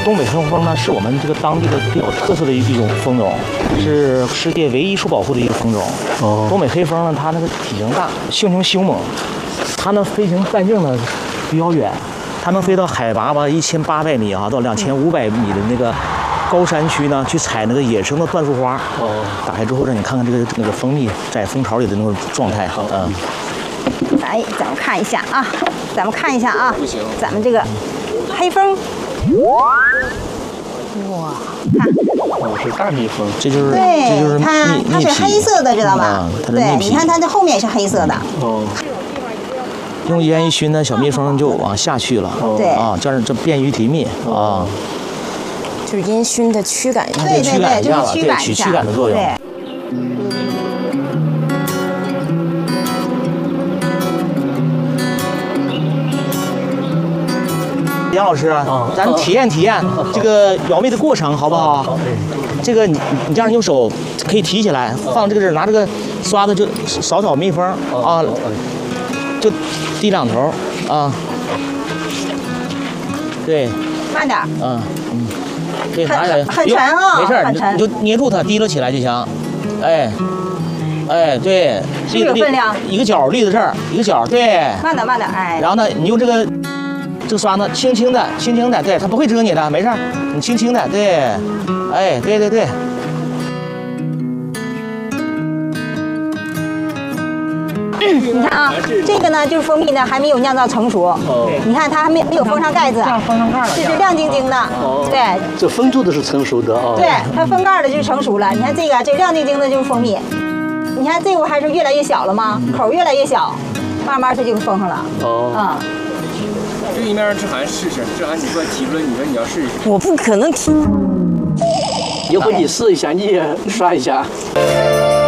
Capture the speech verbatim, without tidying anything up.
东北黑蜂呢，是我们这个当地的比较特色的一种蜂种，是世界唯一受保护的一个蜂种。哦，东北黑蜂呢，它那个体型大，性情凶猛，它呢飞行半径呢比较远，它能飞到海拔吧一千八百米啊到两千五百米的那个高山区呢，去采那个野生的椴树花。哦，打开之后让你看看这个那个蜂蜜在蜂巢里的那种状态。嗯， 来，咱们看一下啊，咱们看一下啊，咱们这个黑蜂。哇，看， 哦，是大蜜蜂， 这就是对， 这就是它它是黑色的，知道吧？ 啊、它的对，你看它这后面也是黑色的。 哦。 用烟一熏呢，小蜜蜂就往下去了。 对啊，这样这便于提蜜啊。 就是烟熏的驱赶一下， 对对对，就是驱赶起驱赶的作用。杨老师，咱体验体验这个咬蜜的过程，好不好？这个你你这样用手可以提起来，放这个这儿，拿这个刷子就扫扫蜜蜂啊，就滴两头啊。对， 慢点。 嗯嗯，对，拿起来。 很沉啊， 没事，你就捏住它，提溜起来就行。哎，哎，对， 是有分量。 一个角立在这儿，一个角，对。 慢点慢点，哎。 然后呢，你用这个。这个刷呢，轻轻的，轻轻的，对，它不会蛰你的，没事，你轻轻的，对，哎，对对对。 你看啊，这个呢就是蜂蜜呢还没有酿造成熟，哦、你看它还没没有封上盖子， 封上盖了， 这是亮晶晶的，哦、对， 这封住的是成熟的啊，哦、 对，它封盖的就是成熟了。你看这个，这亮晶晶的就是蜂蜜，你看这不还是越来越小了吗？口越来越小，慢慢它就封上了，哦，啊、嗯。 这一面让志涵试试，志涵你说提出来，你说你要试一试， 我不可能提。 要不你试一下，你也刷一下。